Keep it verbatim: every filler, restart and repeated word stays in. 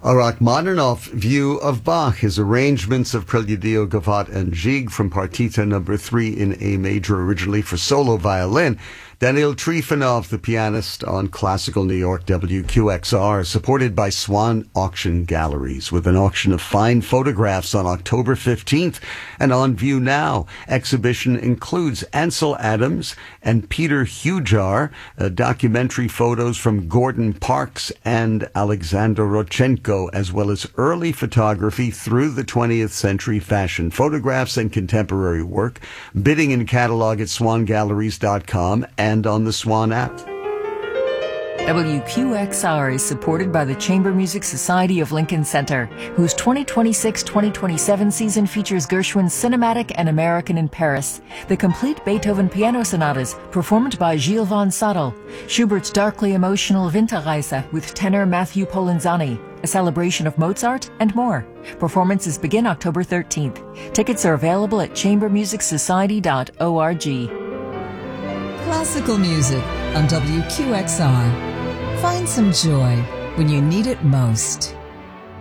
A Rachmaninoff view of Bach, his arrangements of Preludio, Gavotte, and Gigue from Partita number three in A major, originally for solo violin. Daniil Trifonov, the pianist, on Classical New York W Q X R, supported by Swan Auction Galleries, with an auction of fine photographs on October fifteenth and on view now. Exhibition includes Ansel Adams and Peter Hujar, uh, documentary photos from Gordon Parks and Alexander Rodchenko, as well as early photography through the twentieth century fashion, photographs and contemporary work. Bidding and catalog at swan galleries dot com and on the Swan app. W Q X R is supported by the Chamber Music Society of Lincoln Center, whose twenty twenty-six twenty twenty-seven season features Gershwin's Cinematic and American in Paris, the complete Beethoven piano sonatas performed by Gilles von Sadel, Schubert's darkly emotional Winterreise with tenor Matthew Polenzani, a celebration of Mozart, and more. Performances begin October thirteenth. Tickets are available at chamber music society dot org. Classical music on W Q X R. Find some joy when you need it most.